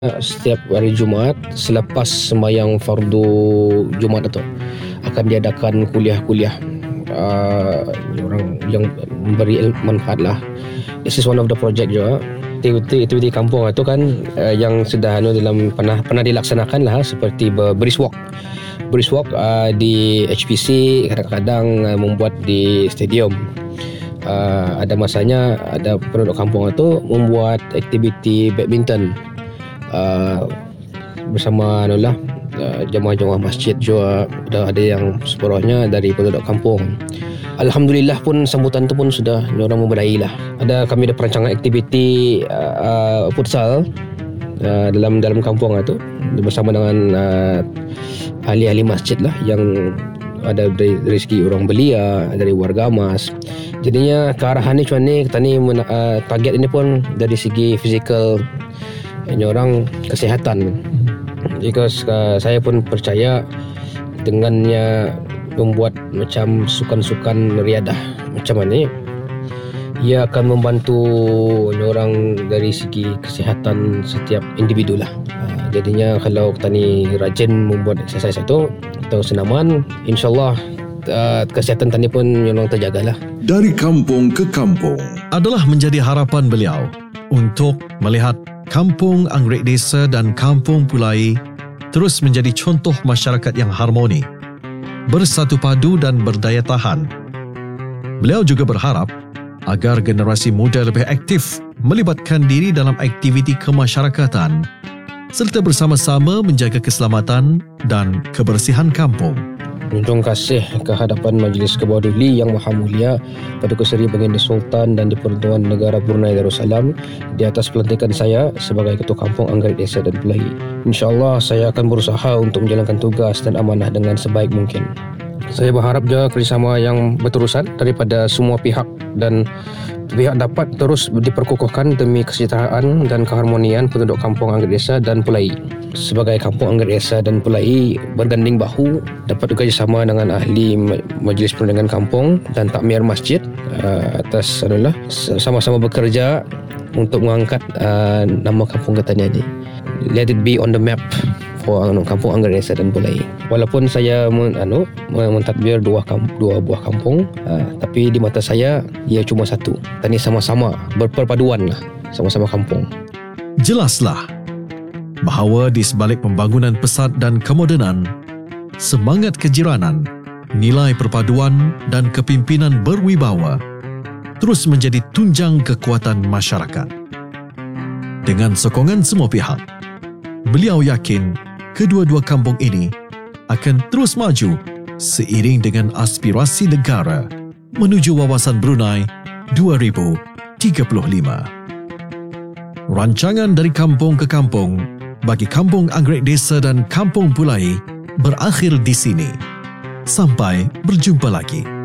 setiap hari Jumaat selepas sembahyang fardu Jumaat itu akan diadakan kuliah-kuliah orang yang memberi manfaat lah. This is one of the project juga. Aktiviti kampung itu kan yang sudah pernah dilaksanakan lah, seperti brisk walk di HPC, kadang-kadang membuat di stadium. Ada masanya ada penduduk kampung itu membuat aktiviti badminton bersama jemaah-jemaah masjid juga. Ada yang separuhnya dari penduduk kampung. Alhamdulillah pun sambutan tu pun sudah orang memadai lah. Kami ada perancangan aktiviti futsal dalam kampung itu bersama dengan ahli-ahli masjid lah, yang ada dari segi orang belia, dari warga mas. Jadinya kearahan ni macam ni, target ini pun dari segi fizikal orang kesihatan. Because saya pun percaya dengannya membuat macam sukan-sukan riadah macam ni, ia akan membantu orang dari segi kesihatan setiap individu lah. Jadinya kalau kita ni rajin membuat exercise itu atau senaman, insyaAllah kesihatan tani pun orang terjagalah. Dari kampung ke kampung adalah menjadi harapan beliau untuk melihat Kampung Anggrek Desa dan Kampung Pulai terus menjadi contoh masyarakat yang harmoni, bersatu padu dan berdaya tahan. Beliau juga berharap agar generasi muda lebih aktif melibatkan diri dalam aktiviti kemasyarakatan serta bersama-sama menjaga keselamatan dan kebersihan kampung. Menjunjung kasih ke hadapan Majlis Kebawah Duli Yang Maha Mulia Paduka Seri Baginda Sultan dan Di-Pertuan Negara Brunei Darussalam di atas pelantikan saya sebagai Ketua Kampung Anggrek Desa dan Pulai. InsyaAllah saya akan berusaha untuk menjalankan tugas dan amanah dengan sebaik mungkin. Saya berharap juga kerjasama yang berterusan daripada semua pihak dan pihak dapat terus diperkukuhkan demi kesejahteraan dan keharmonian penduduk Kampung Anggrek Desa dan Pulai. Sebagai Kampung Anggrek Desa dan Pulai berganding bahu dapat bekerjasama dengan ahli Majlis Perundangan Kampung dan takmir masjid atas sama-sama bekerja untuk mengangkat nama kampung kita ni. Let it be on the map for Kampung Anggrek Desa dan Pulai. Walaupun saya mentadbir dua buah kampung, tapi di mata saya ia cuma satu. Tani sama-sama berperpaduan lah, sama-sama kampung. Jelaslah bahawa di sebalik pembangunan pesat dan kemodenan, semangat kejiranan, nilai perpaduan dan kepimpinan berwibawa terus menjadi tunjang kekuatan masyarakat. Dengan sokongan semua pihak, beliau yakin kedua-dua kampung ini akan terus maju seiring dengan aspirasi negara menuju wawasan Brunei 2035. Rancangan dari kampung ke kampung bagi Kampung Anggrek Desa dan Kampung Pulai berakhir di sini. Sampai berjumpa lagi.